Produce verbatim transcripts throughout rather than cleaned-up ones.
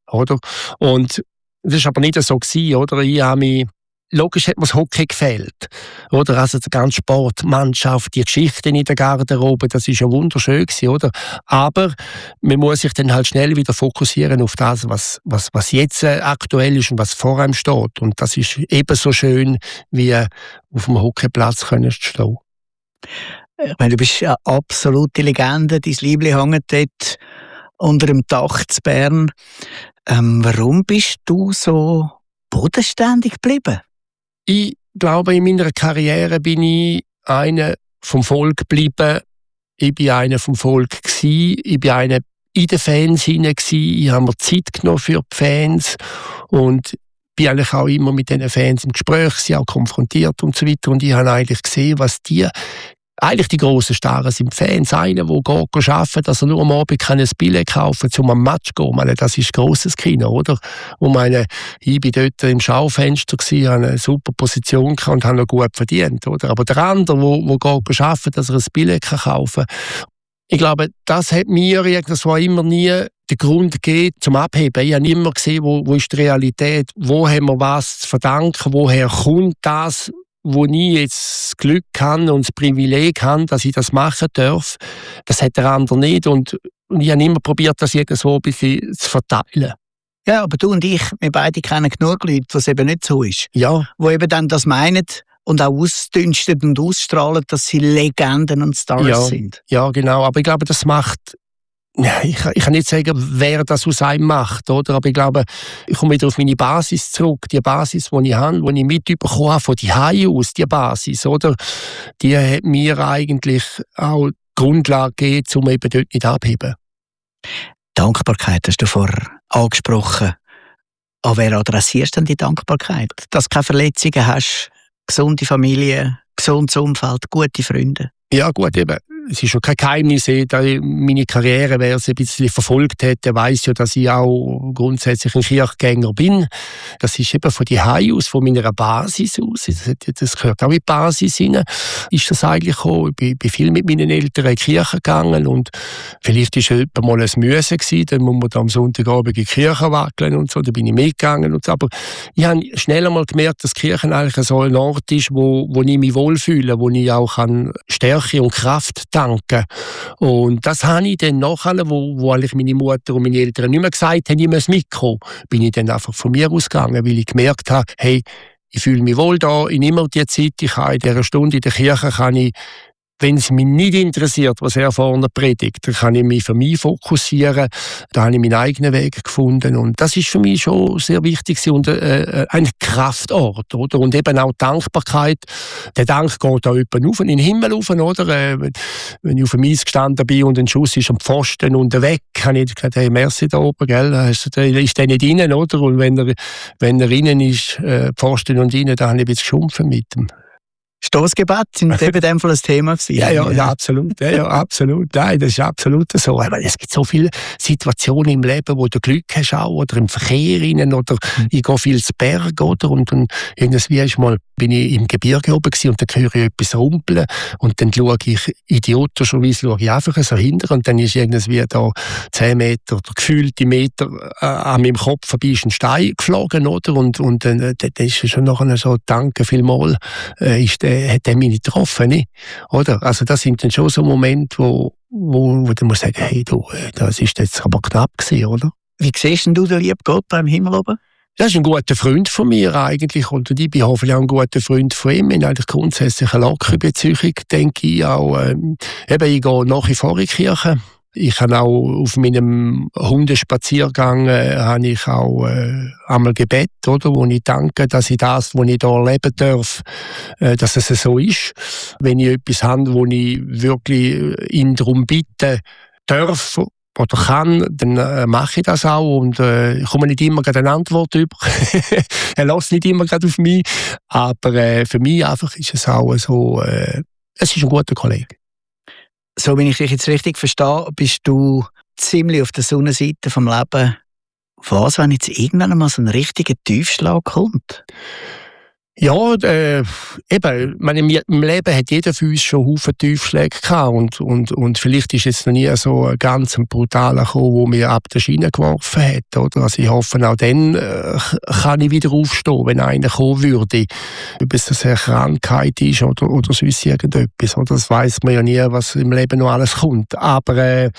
oder? Und das war aber nicht so gewesen, oder? Ich habe mich Logisch hat mir das Hockey gefehlt. Oder? Also der ganze Sport, die Mannschaft, die Geschichten in der Garderobe, das ist ja wunderschön gewesen, oder? Aber man muss sich dann halt schnell wieder fokussieren auf das, was, was, was jetzt aktuell ist und was vor einem steht. Und das ist ebenso schön, wie auf dem Hockeyplatz können zu stehen. Ich meine, du bist eine absolute Legende. Dein Liebling hängt dort unter dem Dach zu Bern. Ähm, warum bist du so bodenständig geblieben? Ich glaube, in meiner Karriere bin ich einer vom Volk geblieben. Ich bin einer vom Volk gewesen. Ich bin einer in den Fans hinein gewesen. Ich habe mir Zeit genommen für die Fans und bin eigentlich auch immer mit diesen Fans im Gespräch, sie auch konfrontiert und so weiter. Und ich habe eigentlich gesehen, was die eigentlich die grossen Starren sind Fans. Einer, der geht arbeiten, dass er nur am Abend ein Billett kaufen kann, um am Match zu gehen. Meine, das ist ein grosses Kino, oder? Und meine, ich war dort im Schaufenster, hatte eine super Position und habe noch gut verdient, oder? Aber der andere, der, der geht arbeiten, dass er ein Billett kaufen kann. Ich glaube, das hat mir irgendwo immer nie den Grund gegeben, zum Abheben. Ich habe immer gesehen, wo, wo ist die Realität, wo haben wir was zu verdanken, woher kommt das, wo ich jetzt das Glück habe und das Privileg habe, dass ich das machen darf. Das hat der andere nicht. Und, und ich habe immer probiert, das irgendwo ein bisschen zu verteilen. Ja, aber du und ich, wir beide kennen genug Leute, wo es eben nicht so ist. Ja. Wo eben dann das meinen und auch ausdünstet und ausstrahlen, dass sie Legenden und Stars ja, sind. Ja, genau. Aber ich glaube, das macht... Ich, ich kann nicht sagen, wer das aus einem macht, oder? Aber ich glaube, ich komme wieder auf meine Basis zurück. Die Basis, die ich habe, die ich mitbekommen habe, von die Hause aus, die Basis, oder? Die hat mir eigentlich auch die Grundlage gegeben, um eben dort nicht abzuheben. Dankbarkeit hast du vorher angesprochen. An wer adressierst du denn die Dankbarkeit? Dass du keine Verletzungen hast, gesunde Familie, gesundes Umfeld, gute Freunde? Ja gut, eben. Es ist schon kein Geheimnis, da meine Karriere, wer es ein bisschen verfolgt hat, der weiss ja, dass ich auch grundsätzlich ein Kirchgänger bin. Das ist eben von die Hause aus, von meiner Basis aus, das, das gehört auch in die Basis rein, ist das eigentlich auch. Ich bin, bin viel mit meinen Eltern in die Kirche gegangen und vielleicht war es jemand mal ein Müsse gewesen, dann muss man da am Sonntagabend in die Kirche wackeln und so, da bin ich mitgegangen und so. Aber ich habe schnell einmal gemerkt, dass die Kirche eigentlich so ein Ort ist, wo, wo ich mich wohlfühle, wo ich auch kann Stärke und Kraft danken. Und das habe ich dann nachher, wo, wo eigentlich meine Mutter und meine Eltern nicht mehr gesagt haben, ich muss mitkommen, bin ich dann einfach von mir ausgegangen, weil ich gemerkt habe, hey, ich fühle mich wohl da, ich nehme die Zeit, ich kann in dieser Stunde in der Kirche, kann ich, wenn es mich nicht interessiert, was er vorne predigt, dann kann ich mich für mich fokussieren. Da habe ich meinen eigenen Weg gefunden. Und das ist für mich schon sehr wichtig und äh, ein Kraftort. Oder? Und eben auch Dankbarkeit. Der Dank geht auch jemand auf in den Himmel rauf. Oder? Äh, wenn ich auf dem Eis gestanden bin und ein Schuss ist am Pfosten und weg, habe ich gesagt, hey, merci da oben, gell? Der ist der nicht innen, oder? Und wenn er, wenn er innen ist, äh, Pfosten und innen, dann habe ich ein bisschen geschumpfen mit ihm. Stoßgebet sind eben in dem Fall ein Thema gewesen. Ja, ja, ja, absolut. Ja, ja, absolut. Nein, das ist absolut so. Ich meine, es gibt so viele Situationen im Leben, wo du Glück hast auch, oder im Verkehr rein, oder mhm. ich gehe viel zu Berg, oder, und dann irgendwie ist mal, bin ich im Gebirge oben gewesen, und dann höre ich etwas rumpeln, und dann schaue ich idiotischerweise schaue ich einfach so hinter, und dann ist irgendwie da zehn Meter, oder gefühlte Meter äh, an meinem Kopf vorbei ist ein Stein geflogen, oder, und, und dann äh, das ist schon nachher so, danke vielmals, äh, ist der hat er mich nicht getroffen, nicht? Oder? Also das sind dann schon so Momente, wo, wo, wo du musst sagen, hey, du, das ist jetzt aber knapp gewesen, oder? Wie siehst denn du den lieben Gott beim Himmel oben? Das ist ein guter Freund von mir eigentlich, und ich bin hoffentlich auch ein guter Freund von ihm. In eigentlich grundsätzlich eine lockere Beziehung, denke ich auch. Ähm, eben, ich gehe nach wie vor in die Kirche. Ich habe auch auf meinem Hundespaziergang äh, habe ich auch äh, einmal Gebet, oder, wo ich danke, dass ich das, was ich hier erleben darf, äh, dass es so ist. Wenn ich etwas habe, wo ich wirklich ihn darum bitten darf oder kann, dann äh, mache ich das auch und äh, ich komme nicht immer gerade eine Antwort über. Er lässt nicht immer gerade auf mich, aber äh, für mich einfach ist es auch so, äh, es ist ein guter Kollege. So, wenn ich dich jetzt richtig verstehe, bist du ziemlich auf der Sonnenseite vom Leben. Was, wenn jetzt irgendwann mal so ein richtiger Tiefschlag kommt? Ja, äh, eben, meine, im Leben hat jeder von uns schon Haufen Tiefschläge gehabt und, und, und vielleicht ist jetzt noch nie so ein ganz brutaler gekommen, wo mir ab der Schiene geworfen hat, oder? Also ich hoffe, auch dann äh, kann ich wieder aufstehen, wenn einer kommen würde. Ob es eine Krankheit ist oder, oder sonst irgendetwas, oder? Das weiss man ja nie, was im Leben noch alles kommt. Aber äh,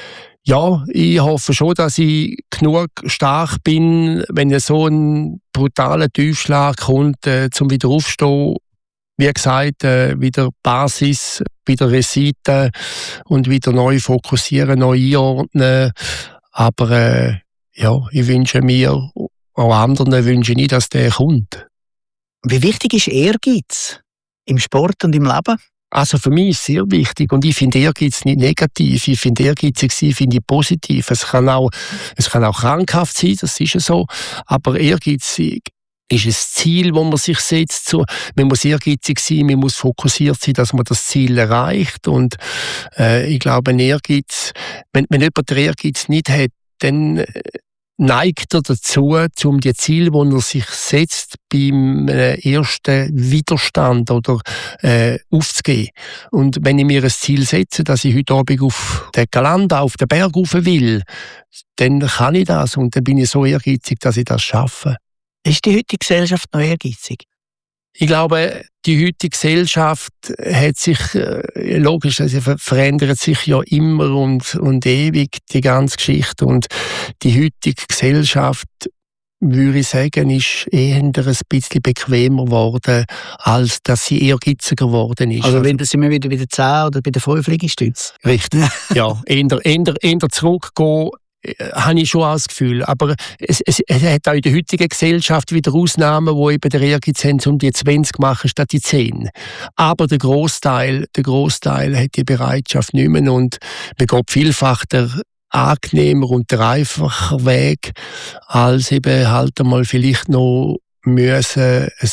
ja, ich hoffe schon, dass ich genug stark bin, wenn so ein brutaler Tiefschlag kommt, äh, zum wieder aufstehen. Wie gesagt, äh, wieder Basis, wieder Resiten und wieder neu fokussieren, neu einordnen. Aber äh, ja, ich wünsche mir, auch anderen wünsche ich, dass der kommt. Wie wichtig ist Ehrgeiz im Sport und im Leben? Also für mich ist es sehr wichtig und ich finde Ehrgeiz nicht negativ, ich finde Ehrgeizig sein, finde ich positiv. Es kann auch, es kann auch krankhaft sein, das ist ja so, aber ehrgeizig ist ein Ziel, das man sich setzt. So, man muss ehrgeizig sein, man muss fokussiert sein, dass man das Ziel erreicht und äh, ich glaube, ein Ehrgeiz, wenn, wenn jemand den Ehrgeiz nicht hat, dann neigt er dazu, um die Ziele, die er sich setzt, beim äh, ersten Widerstand oder äh, aufzugeben. Und wenn ich mir ein Ziel setze, dass ich heute Abend auf den Galanda, auf den Berg rauf will, dann kann ich das und dann bin ich so ehrgeizig, dass ich das schaffe. Ist die heutige Gesellschaft noch ehrgeizig? Ich glaube, die heutige Gesellschaft hat sich, äh, logisch, also verändert sich ja immer und, und ewig, die ganze Geschichte. Und die heutige Gesellschaft, würde ich sagen, ist eher ein bisschen bequemer geworden, als dass sie ehrgeiziger geworden ist. Also, wenn sind wir wieder bei den zehn oder bei den fünf Liegestützen? Richtig, ja. Eher, eher, eher zurückgehen, habe ich schon auch das Gefühl. Aber es, es, es hat auch in der heutigen Gesellschaft wieder Ausnahmen, wo eben der Ehrgeiz haben, um die zwanzig machen statt die zehn. Aber der Großteil, der Großteil hat die Bereitschaft nicht mehr und man geht vielfach der angenehmer und der einfacher Weg, als eben halt einmal vielleicht noch müssen ein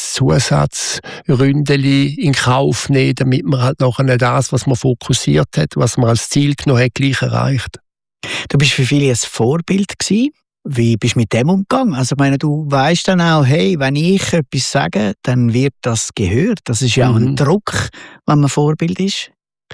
Zusatzründeli in Kauf nehmen, damit man halt nachher das, was man fokussiert hat, was man als Ziel genommen hat, gleich erreicht. Du bist für viele ein Vorbild gewesen. Wie bist du mit dem umgegangen? Also, ich meine, du weißt dann auch, hey, wenn ich etwas sage, dann wird das gehört. Das ist ja mhm. auch ein Druck, wenn man Vorbild ist.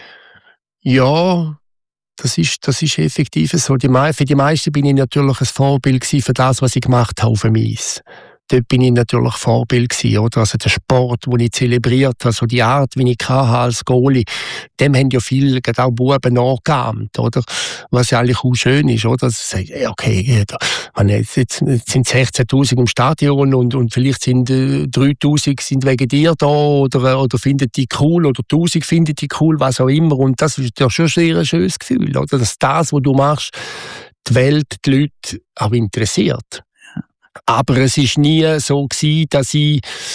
Ja, das ist, das ist effektiv so. Die, für die meisten bin ich natürlich ein Vorbild gewesen für das, was ich gemacht habe auf dem Eis. Dort bin ich natürlich Vorbild gewesen, oder? Also der Sport, den ich zelebriert habe, also die Art, wie ich als Goalie, dem haben ja viele, gerade auch Buben nachgeahmt, oder? Was ja eigentlich auch schön ist, oder? Sie sagen, okay, jetzt, jetzt, jetzt sind sechzehntausend im Stadion und, und vielleicht sind äh, dreitausend sind wegen dir da, oder, oder finden die cool, oder tausend finden die cool, was auch immer. Und das ist ja schon sehr ein schönes Gefühl, oder? Dass das, was du machst, die Welt, die Leute auch interessiert. Aber es war nie so gewesen, dass ich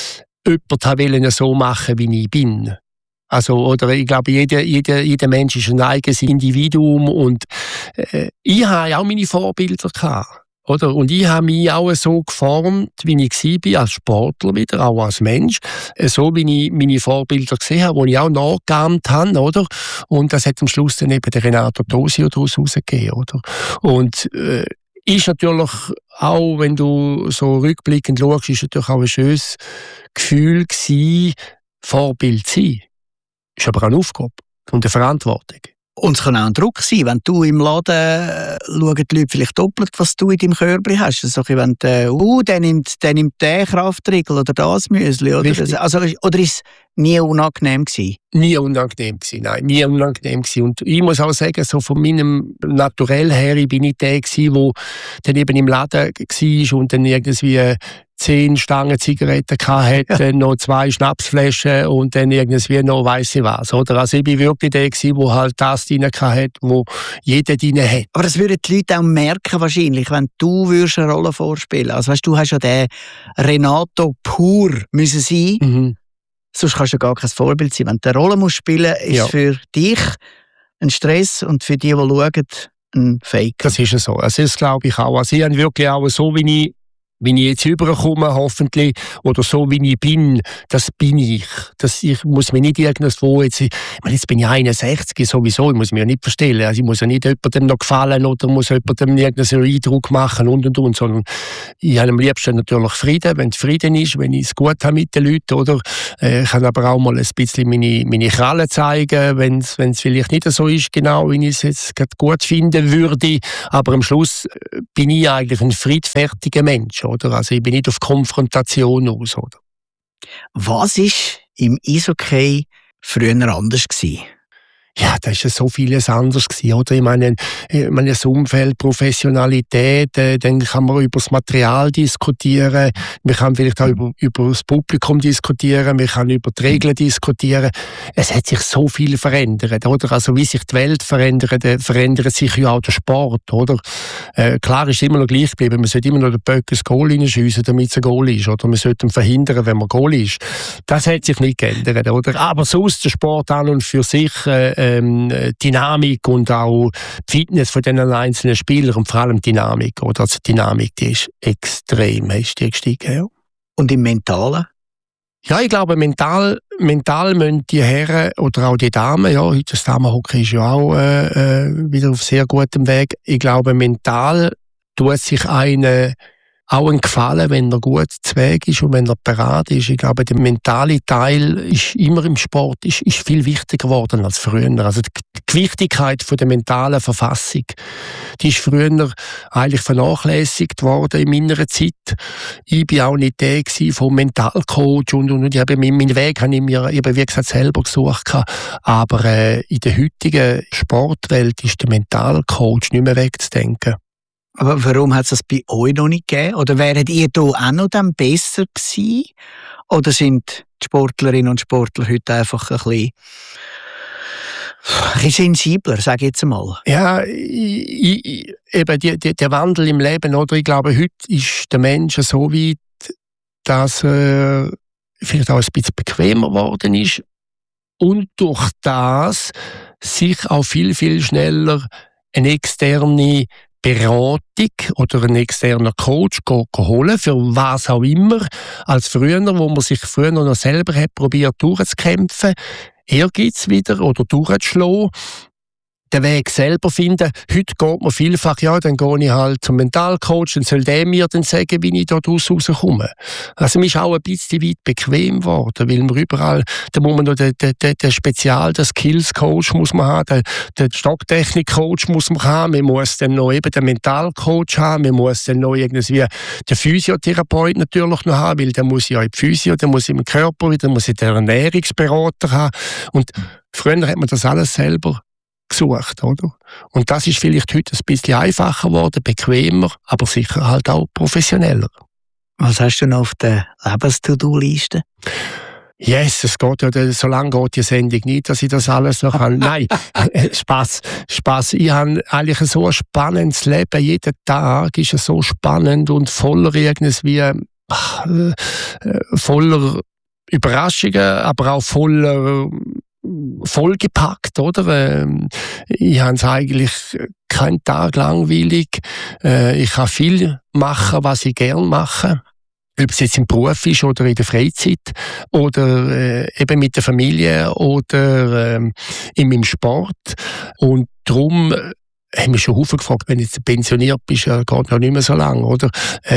jemanden so machen wollte, wie ich bin. Also, oder ich glaube, jeder, jeder, jeder Mensch ist ein eigenes Individuum und äh, ich hatte auch meine Vorbilder gehabt, oder? Und ich habe mich auch so geformt, wie ich war, als Sportler wieder, auch als Mensch, so wie ich meine Vorbilder gesehen habe, die ich auch nachgeahmt habe, oder? Und das hat am Schluss dann eben der Renato Tosio daraus rausgegeben, oder? Und äh, ist natürlich auch, wenn du so rückblickend schaust, ist natürlich auch ein schönes Gefühl gewesen, Vorbild zu sein. Ist aber auch eine Aufgabe und eine Verantwortung. Und es kann auch ein Druck sein, wenn du im Laden äh, schauen die Leute vielleicht doppelt, was du in deinem Körbchen hast. Also, wenn du, uh, der nimmt, der nimmt den Kraftriegel oder das Müsli. Oder, also, oder ist es nie unangenehm gewesen? Nie unangenehm gewesen, nein, nie unangenehm gewesen. Und ich muss auch sagen, so von meinem Naturell her bin ich der gewesen, der dann eben im Laden war und dann irgendwie zehn Stangen Zigaretten hatte, ja. Dann noch zwei Schnapsflaschen und dann irgendwie noch weiss ich was. Oder? Also ich bin wirklich der gewesen, der halt das drin hatte, wo jeder drin hat. Aber das würden die Leute auch merken wahrscheinlich, wenn du würdest eine Rolle vorspielen. Also weißt, du hast ja den Renato pur müssen sein. Mhm. Sonst kannst du gar kein Vorbild sein. Wenn du eine Rolle musst spielen musst, ist ja. für dich ein Stress und für die, die schauen, ein Fake. Das ist ja so. Also das glaube ich auch. Also ich habe wirklich auch so, wie ich wie ich jetzt rüberkomme, hoffentlich, oder so, wie ich bin, das bin ich. Das, ich muss mich nicht irgendwo jetzt, ich meine, jetzt bin ich einundsechzig sowieso, ich muss mich ja nicht verstellen, also ich muss ja nicht jemandem noch gefallen oder muss jemandem irgendeinen Eindruck machen und und und, sondern ich habe am liebsten natürlich Frieden, wenn es Frieden ist, wenn ich es gut habe mit den Leuten, oder? Äh, ich kann aber auch mal ein bisschen meine, meine Krallen zeigen, wenn es vielleicht nicht so ist, genau, wie ich es jetzt gerade gut finden würde, aber am Schluss bin ich eigentlich ein friedfertiger Mensch. Oder? Also ich bin nicht auf Konfrontation aus. Oder? Was war im Eishockey früher anders gewesen? Ja, da war ja so vieles anders gewesen, oder? Ich meine, ich meine, das Umfeld, Professionalität, äh, dann kann man über das Material diskutieren, man kann vielleicht auch über, über das Publikum diskutieren, man kann über die Regeln diskutieren. Es hat sich so viel verändert, oder? Also wie sich die Welt verändert, äh, verändert sich ja auch der Sport, oder? Äh, klar ist immer noch gleich geblieben, man sollte immer noch den Böck ins Goal hineinschiessen, damit es ein Goal ist, oder? Man sollte ihn verhindern, wenn man Goal ist. Das hat sich nicht geändert, oder? Aber sonst der Sport an und für sich, äh, Ähm, Dynamik und auch die Fitness von den einzelnen Spielern und vor allem Dynamik. Oder? Also die Dynamik, die ist extrem ist die gestiegen. Ja. Und im Mentalen? Ja, ich glaube, mental, mental müssen die Herren oder auch die Damen, ja, heute das Damenhockey ist ja auch äh, wieder auf sehr gutem Weg. Ich glaube, mental tut sich eine auch ein Gefallen, wenn er gut zu Weg ist und wenn er parat ist. Ich glaube, der mentale Teil ist immer im Sport ist, ist viel wichtiger geworden als früher. Also die Gewichtigkeit von der mentalen Verfassung, die ist früher eigentlich vernachlässigt worden in meiner Zeit. Ich war auch nicht der vom Mentalcoach und, und, und ich habe meinen Weg habe ich mir eben, wie gesagt, selber gesucht. Aber äh, in der heutigen Sportwelt ist der Mentalcoach nicht mehr wegzudenken. Aber warum hat es das bei euch noch nicht gegeben? Oder wäret ihr da auch noch dann besser gewesen? Oder sind die Sportlerinnen und Sportler heute einfach ein bisschen, ein bisschen sensibler, sage ich jetzt mal? Ja, ich, ich, eben die, die, der Wandel im Leben, oder? Ich glaube, heute ist der Mensch so weit, dass er vielleicht auch ein bisschen bequemer geworden ist und durch das sich auch viel, viel schneller eine externe Beratung oder einen externen Coach holen, für was auch immer, als früher, wo man sich früher noch selber hat probiert durchzukämpfen, Ehrgeiz wieder oder durchzuschlagen, den Weg selber finden. Heute geht man vielfach, ja, dann gehe ich halt zum Mentalcoach, dann soll der mir dann sagen, wie ich da draus rauskomme. Also man ist auch ein bisschen weit bequem geworden, weil man überall, da muss man noch den, den, den Spezial-, den Skills-Coach muss man haben, den, den Stocktechnik-Coach muss man haben, man muss dann noch eben den Mentalcoach haben, man muss dann noch irgendwie den Physiotherapeut natürlich noch haben, weil der muss ja in die Physio, der muss im Körper wieder, der muss den Ernährungsberater haben. Und früher hat man das alles selber gesucht, oder? Und das ist vielleicht heute ein bisschen einfacher geworden, bequemer, aber sicher halt auch professioneller. Was hast du noch auf der Lebens-To-Do-Liste? Yes, es geht ja, so lange geht die Sendung nicht, dass ich das alles noch kann. Nein, Spaß, Spaß. Ich habe eigentlich so ein spannendes Leben. Jeden Tag ist es so spannend und voller irgendwie, ach, äh, voller Überraschungen, aber auch voller vollgepackt, oder? Ich habe es eigentlich keinen Tag langweilig. Ich kann viel machen, was ich gerne mache. Ob es jetzt im Beruf ist oder in der Freizeit oder äh, eben mit der Familie oder äh, in meinem Sport. Und darum haben wir schon Haufen gefragt, wenn du jetzt pensioniert bist, äh, geht noch nicht mehr so lange, oder?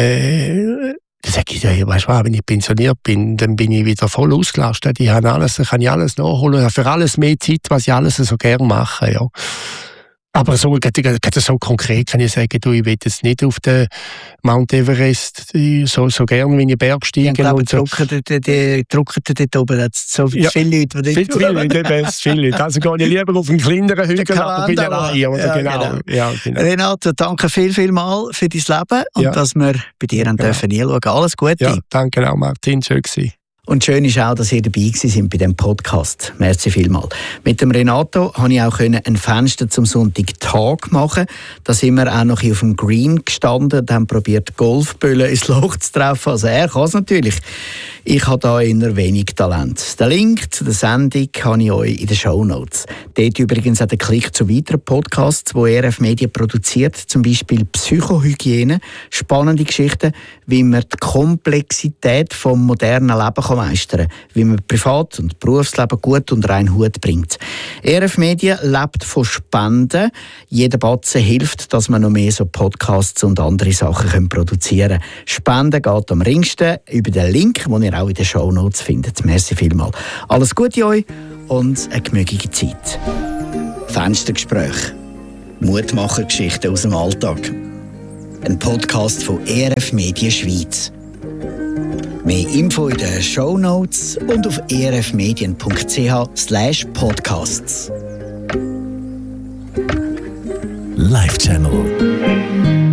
Äh, Dann sage ich, ja, weißt du was, wenn ich pensioniert bin, dann bin ich wieder voll ausgelastet. Ich habe alles, kann ich alles nachholen. Ich habe für alles mehr Zeit, was ich alles so gerne mache. Ja. Aber so, so konkret kann ich sagen, du, ich will jetzt nicht auf den Mount Everest so, so gerne wie ich Bergsteigen. Ich glaube, und so. drucken die, die, drucken die dort oben, da so ja, viele Leute. Die viel, viele Leute, eben, viele Leute. Also gehe ich lieber auf einen kleineren Hügel, aber bin allein. Oder? Ja, genau. Genau. Ja, genau. Renato, danke viel, viel mal für dein Leben und ja. dass wir bei dir ja. dürfen hinschauen. Alles Gute. Ja, danke auch, Martin. Schön gewesen. Und schön ist auch, dass ihr dabei gewesen seid bei diesem Podcast. Merci vielmals. Mit dem Renato konnte ich auch ein Fenster zum Sonntagtag machen. Da sind wir auch noch auf dem Green gestanden und haben probiert, Golfböllen ins Loch zu treffen. Also er kann es natürlich. Ich habe da eher wenig Talent. Den Link zu der Sendung habe ich euch in den Shownotes. Dort übrigens auch den Klick zu weiteren Podcasts, die E R F Media produziert, zum Beispiel Psychohygiene, spannende Geschichten, wie man die Komplexität des modernen Lebens meistern kann, wie man Privat- und Berufsleben gut unter einen Hut bringt. E R F Media lebt von Spenden. Jeder Batzen hilft, dass man noch mehr so Podcasts und andere Sachen produzieren können. Spenden geht am ringsten über den Link, den ihr auch in den Shownotes findet. Merci vielmals. Alles Gute euch und eine gemütliche Zeit. Fenstergespräch. Mutmacher-Geschichten aus dem Alltag. Ein Podcast von E R F Media Schweiz. Mehr Info in den Shownotes und auf erfmedien punkt c h slash podcasts. Live Channel.